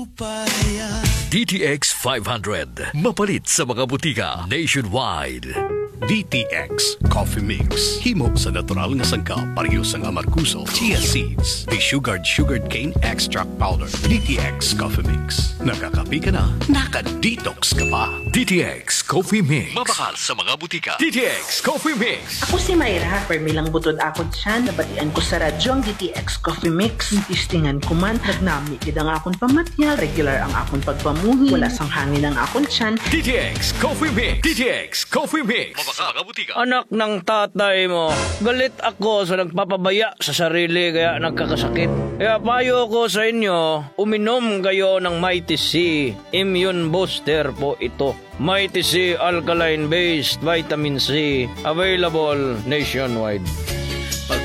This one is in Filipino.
DTX 500. Mapalit sa mga butika nationwide. DTX Coffee Mix. Himo sa natural nga sangka pareho sa amarkuso, chia seeds, sugared cane extract powder. DTX Coffee Mix. Nakakapi ka na, naka-detox ka pa. DTX Coffee Mix. Mabakal sa mga butika. DTX Coffee Mix. Ako si Mayra, permilang butod ako dyan. Nabatian ko sa radyo ang DTX Coffee Mix. Tistingan ko man, nagnami gid ang akong pamatyal. Regular ang akong pagpamuhi. Wala sang hangin ang akong tiyan. DTX Coffee Mix. DTX Coffee Mix. Mabakal sa mga butika. Anak ng tatay mo, galit ako sa nagpapabaya sa sarili kaya nagkakasakit. Kaya payo ko sa inyo, uminom kayo ng Mighty C. Immune Booster po ito. Mighty C Alkaline Based Vitamin C. Available nationwide.